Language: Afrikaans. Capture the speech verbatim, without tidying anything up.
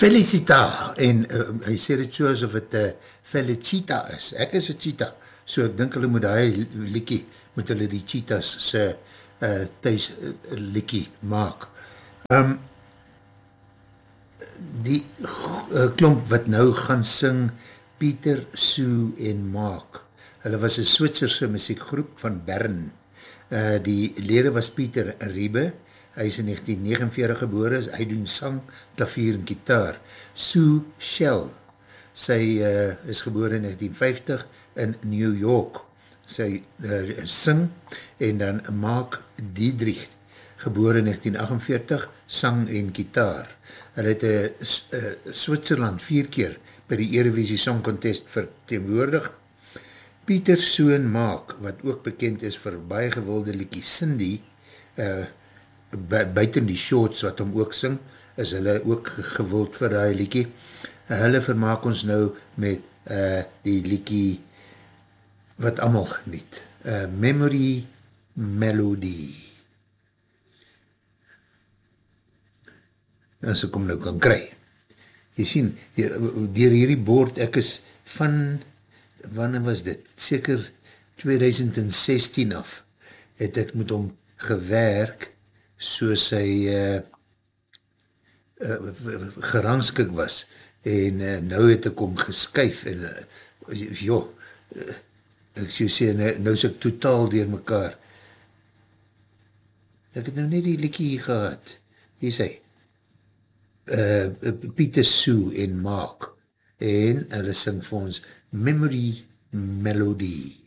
Felicita, en uh, hy sê dit so asof het uh, Felicita is. Ek is een cheetah, so ek dink hulle moet hy liekie, moet hulle die cheetahs se uh, thuis uh, liekie maak. Um, die uh, klomp wat nou gaan sing, Pieter, Sue en Mark. Hulle was een Switserse muziekgroep van Bern. Uh, die lede was Pieter Riebe, hy is in negentien negenenveertig gebore, hy doen sang, klavier en gitaar. Sue Shell, sy uh, is gebore in negentien vyftig in New York. Sy uh, sing, en dan Mark Diedrich, gebore in negentien agtenveertig, sang en gitaar. Hy het uh, uh, Switserland vier keer by die Eurovisie Song Contest verteenwoordig. Pieter Soon Mark, wat ook bekend is vir baie gewilde liekie Cindy, uh, bu buiten die shorts wat hom ook sing, is hulle ook gewild vir die liekie. Uh, hulle vermaak ons nou met uh, die liekie wat allemaal geniet. Uh, Memory Melody. As ek hom nou kan kry. Jy sien, dier hierdie boord, ek is van, wanneer was dit? Seker twintig sestien af, het ek met hom gewerk, soos hy uh, uh, gerangskik was, en uh, nou het ek hom geskuif, en uh, joh, uh, ek so sê, nou, nou is ek totaal dier mekaar. Ek het nou net die liekie hier gehad, hier is hy, uh, Pieter Sue en Mark, en hulle sing vir ons Memory Melody.